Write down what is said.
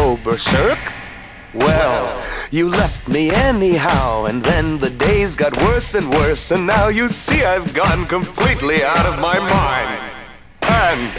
go berserk? Well, you left me anyhow, and then the days got worse and worse, and now you see I've gone completely out of my mind. And